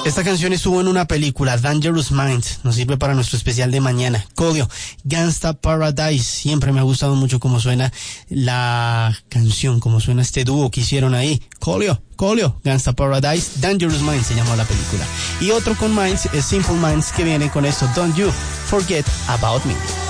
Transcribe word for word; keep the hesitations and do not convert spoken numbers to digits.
Esta canción estuvo en una película, Dangerous Minds, nos sirve para nuestro especial de mañana. Coolio, Gangsta Paradise, siempre me ha gustado mucho cómo suena la canción, cómo suena este dúo que hicieron ahí. Coolio, Coolio, Gangsta Paradise, Dangerous Minds se llamó la película. Y otro con Minds es Simple Minds, que viene con esto, Don't You Forget About Me.